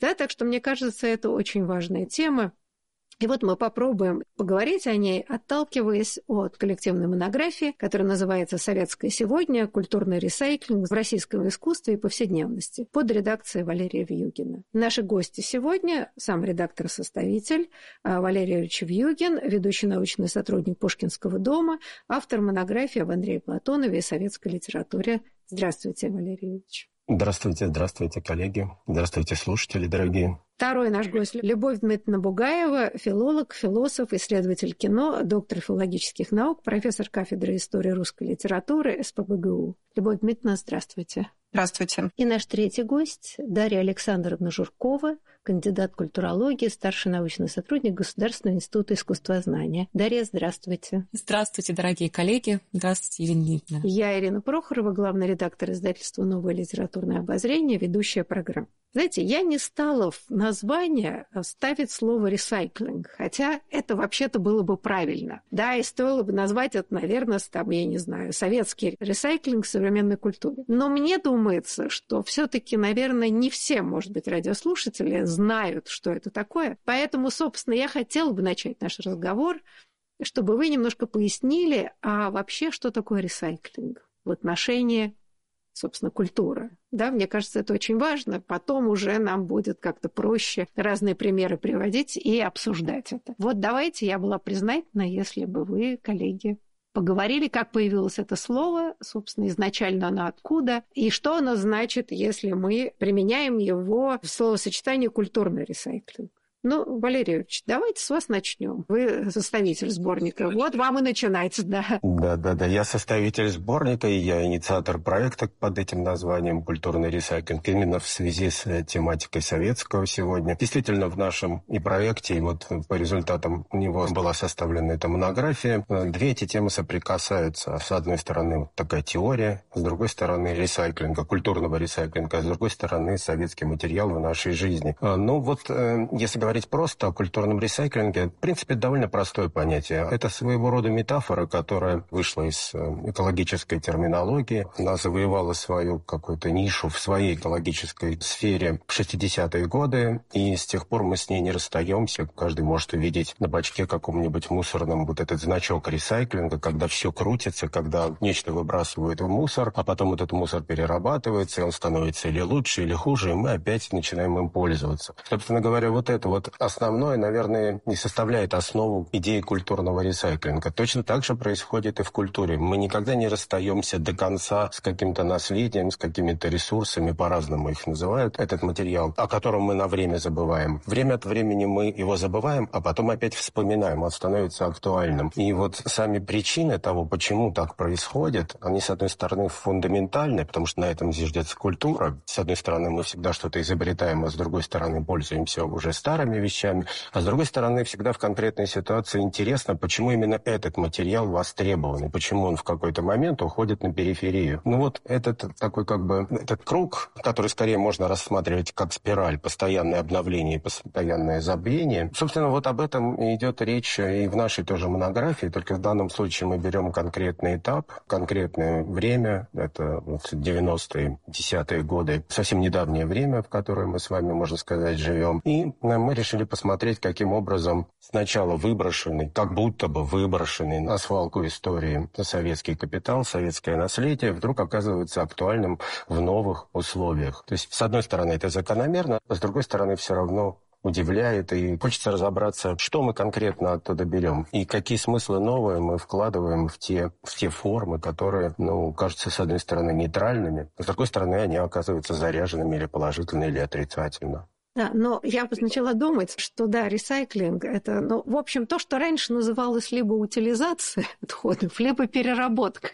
Да, так что, мне кажется, это очень важная тема. И вот мы попробуем поговорить о ней, отталкиваясь от коллективной монографии, которая называется «Советское сегодня. Культурный ресайклинг в российском искусстве и повседневности» под редакцией Валерия Вьюгина. Наши гости сегодня – сам редактор-составитель Валерий Ильич Вьюгин, ведущий научный сотрудник Пушкинского дома, автор монографии об Андрее Платонове и советской литературе. Здравствуйте, Валерий Ильич. Здравствуйте, здравствуйте, коллеги. Здравствуйте, слушатели дорогие. Второй наш гость – Любовь Дмитриевна Бугаева, филолог, философ, исследователь кино, доктор филологических наук, профессор кафедры истории русской литературы СПбГУ. Любовь Дмитриевна, здравствуйте. Здравствуйте. И наш третий гость – Дарья Александровна Журкова, кандидат культурологии, старший научный сотрудник Государственного института искусствознания. Дарья, здравствуйте. Здравствуйте, дорогие коллеги. Здравствуйте, Ирина Дмитриевна. Я Ирина Прохорова, главный редактор издательства «Новое литературное обозрение», ведущая программы. Знаете, я не стала в название ставить слово «ресайклинг», хотя это вообще-то было бы правильно. Да, и стоило бы назвать это, наверное, там, я не знаю, советский ресайклинг в современной культуре. Но мне думается, что все-таки, наверное, не все, может быть, радиослушатели знают, что это такое. Поэтому, собственно, я хотела бы начать наш разговор, чтобы вы немножко пояснили, а вообще, что такое ресайклинг в отношении, собственно, культуры. Да, мне кажется, это очень важно. Потом уже нам будет как-то проще разные примеры приводить и обсуждать это. Вот давайте, я была признательна, если бы вы, коллеги, поговорили, как появилось это слово, собственно, изначально оно откуда, и что оно значит, если мы применяем его в словосочетании «культурный ресайклинг». Ну, Валерий Ильич, давайте с вас начнем. Вы составитель сборника. Вот вам и начинать, да. Да. Я составитель сборника, и я инициатор проекта под этим названием «Культурный ресайклинг» именно в связи с тематикой советского сегодня. Действительно, в нашем и проекте, и вот по результатам него была составлена эта монография. Две эти темы соприкасаются. С одной стороны, вот такая теория, с другой стороны, ресайклинга, культурного ресайклинга, а с другой стороны, советский материал в нашей жизни. Ну вот, если говорить просто о культурном ресайклинге, в принципе, довольно простое понятие. Это своего рода метафора, которая вышла из экологической терминологии. Она завоевала свою какую-то нишу в своей экологической сфере в 60-е годы, и с тех пор мы с ней не расстаемся. Каждый может увидеть на бачке каком-нибудь мусорном вот этот значок ресайклинга, когда все крутится, когда нечто выбрасывают в мусор, а потом этот мусор перерабатывается, и он становится или лучше, или хуже, и мы опять начинаем им пользоваться. Собственно говоря, вот это вот основное, наверное, не составляет основу идеи культурного ресайклинга. Точно так же происходит и в культуре. Мы никогда не расстаемся до конца с каким-то наследием, с какими-то ресурсами, по-разному их называют, этот материал, о котором мы на время забываем. Время от времени мы его забываем, а потом опять вспоминаем, он становится актуальным. И вот сами причины того, почему так происходит, они, с одной стороны, фундаментальны, потому что на этом зиждется культура. С одной стороны, мы всегда что-то изобретаем, а с другой стороны, пользуемся уже старыми вещами. А с другой стороны, всегда в конкретной ситуации интересно, почему именно этот материал востребован, и почему он в какой-то момент уходит на периферию. Ну вот этот такой этот круг, который скорее можно рассматривать как спираль, постоянное обновление и постоянное забвение. Собственно, вот об этом идет речь и в нашей тоже монографии, только в данном случае мы берем конкретный этап, конкретное время, это 90-е, 10-е годы, совсем недавнее время, в которое мы с вами, можно сказать, живем. И мы решили посмотреть, каким образом сначала выброшенный, как будто бы выброшенный на свалку истории советский капитал, советское наследие вдруг оказывается актуальным в новых условиях. То есть, с одной стороны, это закономерно, а с другой стороны, все равно удивляет, и хочется разобраться, что мы конкретно оттуда берем, и какие смыслы новые мы вкладываем в те формы, которые, кажутся, с одной стороны, нейтральными, а с другой стороны, они оказываются заряженными или положительно, или отрицательно. Да, но я начала думать, что да, ресайклинг – это, в общем, то, что раньше называлось либо утилизация отходов, либо переработка.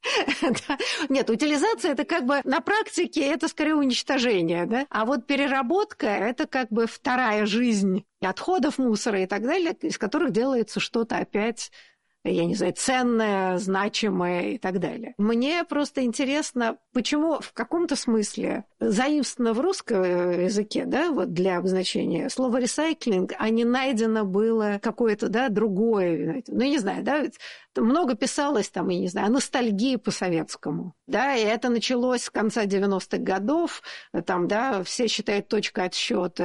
Нет, утилизация – это как бы на практике это скорее уничтожение, да? А вот переработка – это как бы вторая жизнь отходов, мусора и так далее, из которых делается что-то опять, я не знаю, ценное, значимое и так далее. Мне просто интересно, почему в каком-то смысле заимствовано в русском языке, да, вот для обозначения слова «ресайклинг», а не найдено было какое-то, да, другое, я не знаю, да, много писалось там, я не знаю, о ностальгии по советскому, да, и это началось с конца 90-х годов, там, да, все считают точка отсчёта